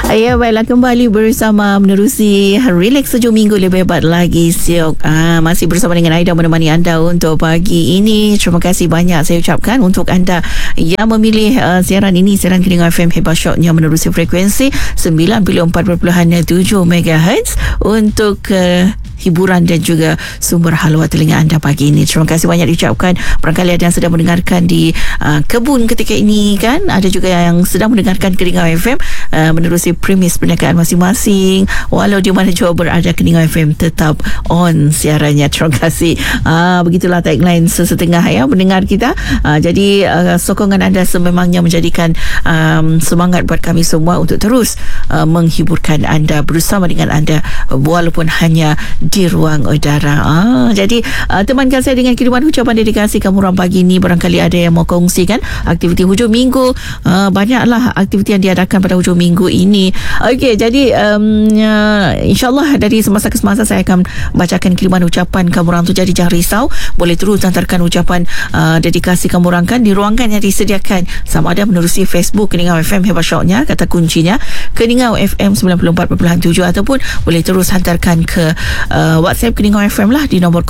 Ya, baiklah, kembali bersama menerusi Relax Hujung Minggu lebih hebat lagi siok. Masih bersama dengan Aida menemani anda untuk pagi ini. Terima kasih banyak saya ucapkan untuk anda yang memilih siaran ini, siaran Keningau FM Hebat Shocknya menerusi frekuensi 94.7 MHz untuk hiburan dan juga sumber haluan telinga anda pagi ini. Terima kasih banyak diucapkan. Barangkali ada yang sedang mendengarkan di kebun ketika ini kan, ada juga yang sedang mendengarkan Keningau FM menerusi premis perniagaan masing-masing. Walau di mana jua berada, Keningau FM tetap on siarannya. Terima kasih. Begitulah tagline sesetengah ya mendengar kita. Jadi sokongan anda sememangnya menjadikan semangat buat kami semua untuk terus menghiburkan anda, bersama dengan anda walaupun hanya di ruang udara. Jadi temankan saya dengan kiriman ucapan dedikasi kamu orang pagi ini. Barangkali ada yang mau kongsikan aktiviti hujung minggu. Banyaklah aktiviti yang diadakan pada hujung minggu ini. Okey, jadi insyaAllah dari semasa ke semasa saya akan bacakan kiriman ucapan kamu orang tu. Jadi jangan risau, boleh terus hantarkan ucapan dedikasi kamu orang kan di ruangan yang disediakan, sama ada menerusi Facebook Keningau FM Hebat Shocknya, kata kuncinya Keningau FM 94.7, ataupun boleh terus hantarkan ke WhatsApp Keningau FM lah di nombor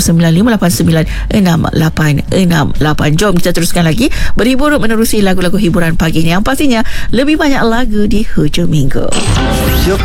0195896868. Jom kita teruskan lagi berhibur menerusi lagu-lagu hiburan pagi ini yang pastinya lebih banyak lagu di hujung minggu.